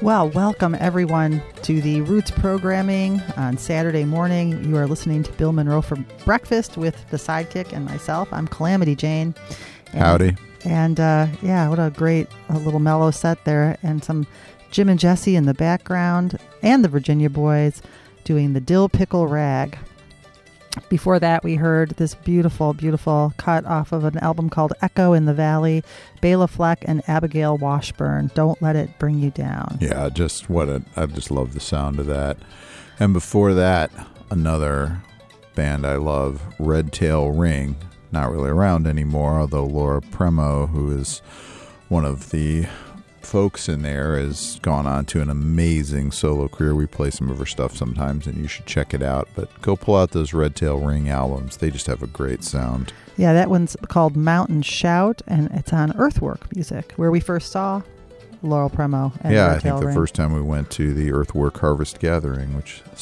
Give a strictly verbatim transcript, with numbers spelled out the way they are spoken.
Well, welcome everyone to the Roots programming on Saturday morning. You are listening to Bill Monroe for breakfast with the sidekick and myself. I'm Calamity Jane. And, Howdy. And uh, yeah, what a great a little mellow set there, and some Jim and Jesse in the background, and the Virginia Boys doing the Dill Pickle Rag. Before that, we heard this beautiful, beautiful cut off of an album called Echo in the Valley, Bela Fleck and Abigail Washburn. Don't Let It Bring You Down. Yeah, just what a, I just love the sound of that. And before that, another band I love, Red Tail Ring. Not really around anymore, although Laura Premo, who is one of the folks in there, has gone on to an amazing solo career. We play some of her stuff sometimes, and you should check it out. But go pull out those Red Tail Ring albums. They just have a great sound. Yeah, that one's called Mountain Shout, and it's on Earthwork Music, where we first saw Laurel Premo. And yeah, Red I Tail think the Ring. first time we went to the Earthwork Harvest Gathering, which